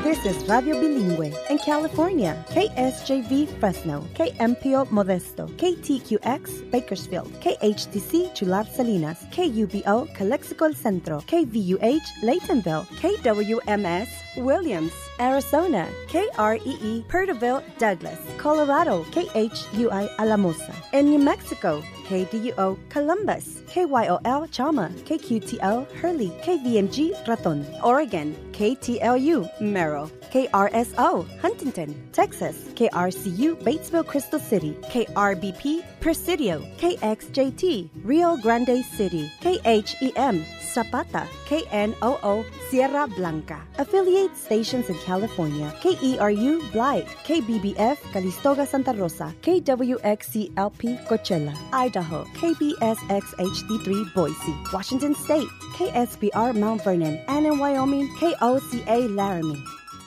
This is Radio Bilingüe. In California, KSJV Fresno, KMPO Modesto, KTQX Bakersfield, KHTC Chular Salinas, KUBO Calexico El Centro, KVUH Laytonville, KWMS Williams, Arizona, KREE Perterville Douglas, Colorado, KHUI Alamosa. In New Mexico, KDUO Columbus, KYOL Chama, KQTL Hurley, KVMG Raton. Oregon, KTLU Merrill, KRSO Huntington. Texas, KRCU Batesville Crystal City, KRBP Presidio, KXJT Rio Grande City, KHEM Zapata, KNOO Sierra Blanca. Affiliate stations in California, KERU Blythe, KBBF Calistoga Santa Rosa, KWXCLP Coachella, Idaho, KBSX HD3 Boise, Washington State, KSBR Mount Vernon, and in Wyoming, KOCA Laramie.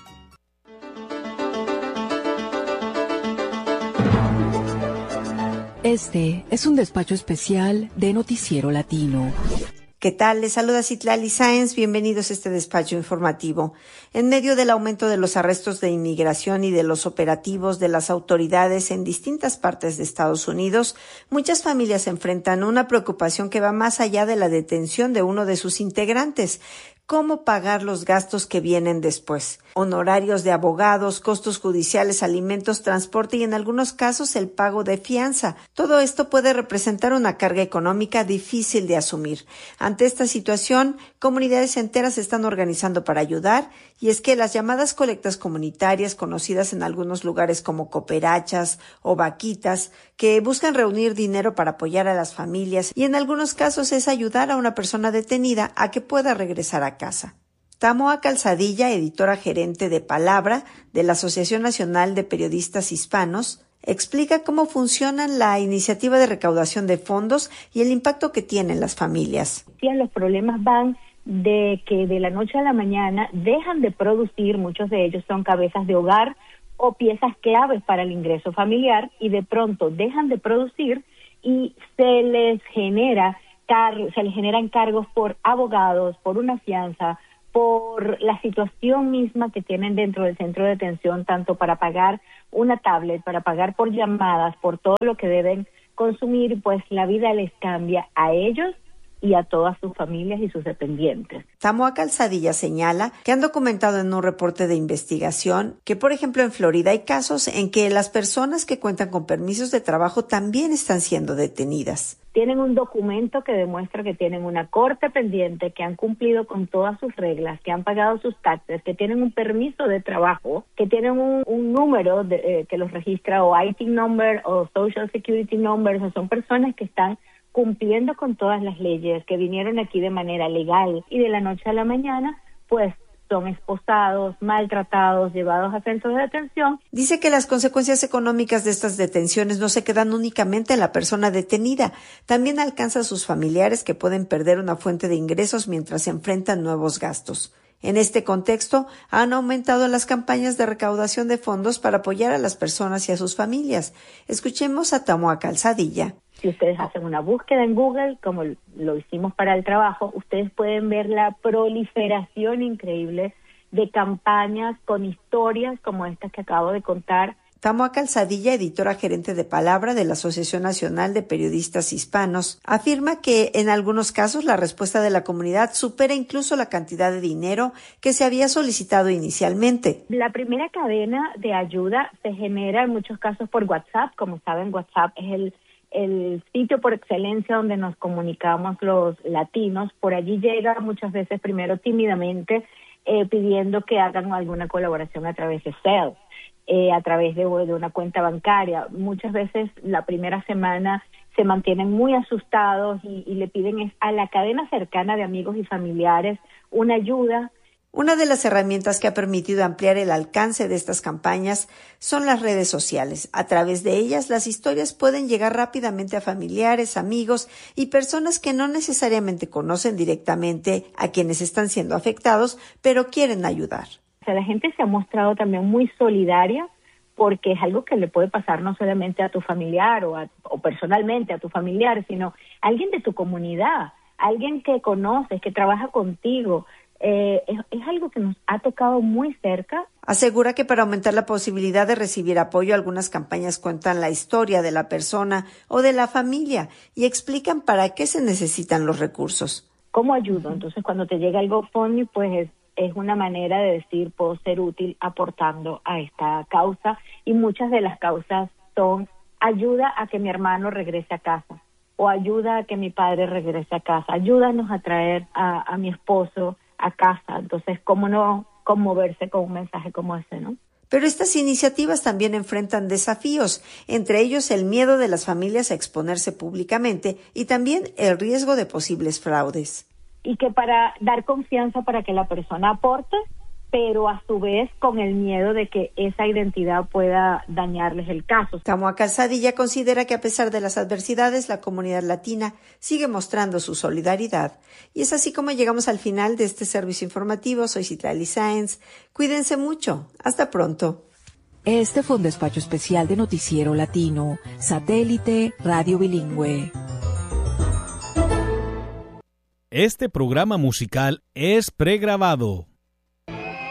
Este es un despacho especial de Noticiero Latino. ¿Qué tal? Les saluda Citlali Sáenz. Bienvenidos a este despacho informativo. En medio del aumento de los arrestos de inmigración y de los operativos de las autoridades en distintas partes de Estados Unidos, muchas familias enfrentan una preocupación que va más allá de la detención de uno de sus integrantes. ¿Cómo pagar los gastos que vienen después? Honorarios de abogados, costos judiciales, alimentos, transporte y en algunos casos el pago de fianza. Todo esto puede representar una carga económica difícil de asumir. Ante esta situación, comunidades enteras se están organizando para ayudar, y es que las llamadas colectas comunitarias, conocidas en algunos lugares como cooperachas o vaquitas, que buscan reunir dinero para apoyar a las familias y en algunos casos es ayudar a una persona detenida a que pueda regresar a casa. Tamoa Calzadilla, editora gerente de Palabra de la Asociación Nacional de Periodistas Hispanos, explica cómo funciona la iniciativa de recaudación de fondos y el impacto que tienen las familias. Los problemas van de que de la noche a la mañana dejan de producir, muchos de ellos son cabezas de hogar o piezas claves para el ingreso familiar, y de pronto dejan de producir y se les generan cargos por abogados, por una fianza, por la situación misma que tienen dentro del centro de detención, tanto para pagar una tablet, para pagar por llamadas, por todo lo que deben consumir, pues la vida les cambia a ellos y a todas sus familias y sus dependientes. Tamoa Calzadilla señala que han documentado en un reporte de investigación que, por ejemplo, en Florida hay casos en que las personas que cuentan con permisos de trabajo también están siendo detenidas. Tienen un documento que demuestra que tienen una corte pendiente, que han cumplido con todas sus reglas, que han pagado sus taxes, que tienen un permiso de trabajo, que tienen un número que los registra, o IT number o Social Security number. O sea, son personas que están cumpliendo con todas las leyes, que vinieron aquí de manera legal y de la noche a la mañana, pues son esposados, maltratados, llevados a centros de detención. Dice que las consecuencias económicas de estas detenciones no se quedan únicamente en la persona detenida, también alcanza a sus familiares, que pueden perder una fuente de ingresos mientras se enfrentan nuevos gastos. En este contexto, han aumentado las campañas de recaudación de fondos para apoyar a las personas y a sus familias. Escuchemos a Tamoa Calzadilla. Si ustedes hacen una búsqueda en Google, como lo hicimos para el trabajo, ustedes pueden ver la proliferación increíble de campañas con historias como estas que acabo de contar. Tamoa Calzadilla, editora gerente de Palabra de la Asociación Nacional de Periodistas Hispanos, afirma que en algunos casos la respuesta de la comunidad supera incluso la cantidad de dinero que se había solicitado inicialmente. La primera cadena de ayuda se genera en muchos casos por WhatsApp. Como saben, WhatsApp es el sitio por excelencia donde nos comunicamos los latinos. Por allí llega muchas veces primero tímidamente pidiendo que hagan alguna colaboración a través de Zelle, a través de una cuenta bancaria. Muchas veces la primera semana se mantienen muy asustados y le piden a la cadena cercana de amigos y familiares una ayuda. Una de las herramientas que ha permitido ampliar el alcance de estas campañas son las redes sociales. A través de ellas, las historias pueden llegar rápidamente a familiares, amigos y personas que no necesariamente conocen directamente a quienes están siendo afectados, pero quieren ayudar. O sea, la gente se ha mostrado también muy solidaria, porque es algo que le puede pasar no solamente a tu familiar o personalmente a tu familiar, sino a alguien de tu comunidad, alguien que conoces, que trabaja contigo. es algo que nos ha tocado muy cerca. Asegura que para aumentar la posibilidad de recibir apoyo, algunas campañas cuentan la historia de la persona o de la familia y explican para qué se necesitan los recursos. ¿Cómo ayudo? Entonces, cuando te llega el GoFundMe, pues es una manera de decir, puedo ser útil aportando a esta causa, y muchas de las causas son ayuda a que mi hermano regrese a casa, o ayuda a que mi padre regrese a casa, ayúdanos a traer a mi esposo a casa. Entonces, ¿cómo no conmoverse con un mensaje como ese, no? Pero estas iniciativas también enfrentan desafíos, entre ellos el miedo de las familias a exponerse públicamente y también el riesgo de posibles fraudes. Y que para dar confianza para que la persona aporte, pero a su vez con el miedo de que esa identidad pueda dañarles el caso. Tamoa Calzadilla considera que a pesar de las adversidades, la comunidad latina sigue mostrando su solidaridad. Y es así como llegamos al final de este servicio informativo. Soy Citlali Sáenz. Cuídense mucho. Hasta pronto. Este fue un despacho especial de Noticiero Latino, Satélite Radio Bilingüe. Este programa musical es pregrabado.